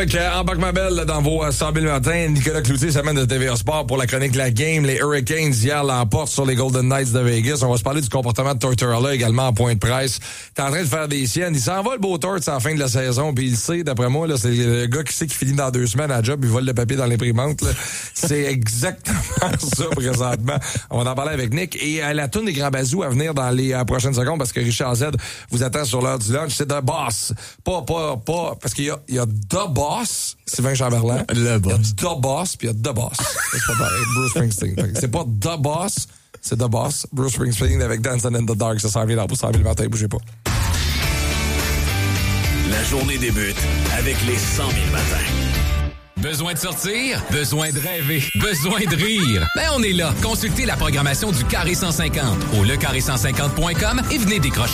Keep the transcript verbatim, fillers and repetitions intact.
Embarque ma belle dans vos cent mille matins. Nicolas Cloutier s'amène de T V A Sport pour la chronique La Game. Les Hurricanes hier l'emportent sur les Golden Knights de Vegas. On va se parler du comportement de Tortorella également en point de presse. T'es en train de faire des siennes. Il s'en va le beau Tort à la fin de la saison. Puis il sait, d'après moi, là, c'est le gars qui sait qu'il finit dans deux semaines à la job. Il vole le papier dans l'imprimante. Là. C'est exactement ça présentement. On va en parler avec Nick. Et à la tourne des grands bazous à venir dans les euh, prochaines secondes parce que Richard Z vous attend sur l'heure du lunch. C'est The Boss. Pas, pas, pas, parce qu'il y a, il y a The Boss, Sylvain Chamberlain. Le Boss. Il y a The Boss, puis il y a The Boss. C'est pas pareil. Bruce Springsteen. C'est pas The Boss, c'est The Boss. Bruce Springsteen avec Dancing in the Dark. Ça s'en vient dans cent mille matin. Bougez pas. La journée débute avec les cent mille matins. Besoin de sortir? Besoin de rêver? Besoin de rire? Ben, on est là. Consultez la programmation du Carré cent cinquante au le carré cent cinquante point com et venez décrocher